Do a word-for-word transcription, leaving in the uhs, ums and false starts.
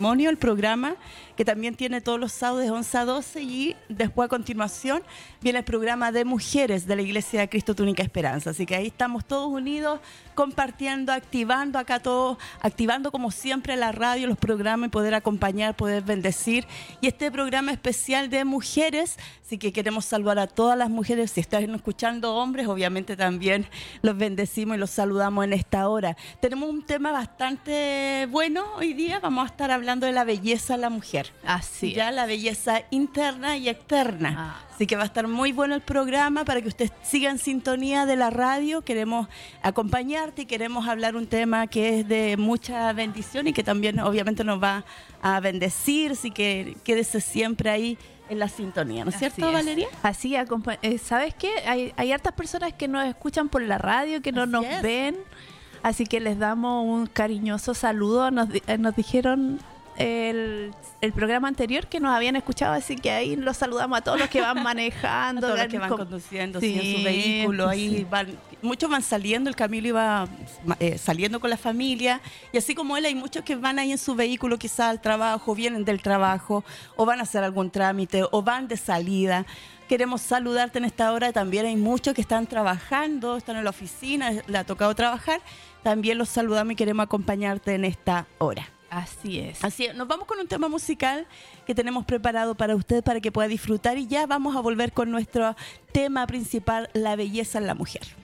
matrimonio, el programa que también tiene todos los sábados de once a doce, y después a continuación viene el programa de mujeres de la Iglesia de Cristo Tu Única Esperanza. Así que ahí estamos todos unidos, compartiendo, activando acá todo, activando como siempre la radio, los programas, y poder acompañar, poder bendecir. Y este programa especial de mujeres, así que queremos saludar a todas las mujeres. Si están escuchando hombres, obviamente también los bendecimos y los saludamos en esta hora. Tenemos un tema bastante bueno hoy día. Vamos a estar hablando de la belleza de la mujer. Así ya es. La belleza interna y externa. Ah. Así que va a estar muy bueno el programa para que usted siga en sintonía de la radio. Queremos acompañarte y queremos hablar un tema que es de mucha bendición y que también obviamente nos va a bendecir. Así que quédese siempre ahí en la sintonía, ¿no es cierto, Así es. Valeria? Así, acompa- eh, ¿sabes qué? Hay, hay hartas personas que nos escuchan por la radio, que no Así nos es. ven, así que les damos un cariñoso saludo. Nos, di- eh, nos dijeron el, el programa anterior que nos habían escuchado, así que ahí los saludamos a todos los que van A manejando, todos los que van con- conduciendo Sí, sí, en su vehículo, ahí sí. van, muchos van saliendo, el Camilo iba eh, saliendo con la familia, y así como él hay muchos que van ahí en su vehículo quizá al trabajo, vienen del trabajo, o van a hacer algún trámite, o van de salida. Queremos saludarte en esta hora. También hay muchos que están trabajando, están en la oficina, le ha tocado trabajar. También los saludamos y queremos acompañarte en esta hora. Así es. Así es, nos vamos con un tema musical que tenemos preparado para usted para que pueda disfrutar, y ya vamos a volver con nuestro tema principal, la belleza en la mujer.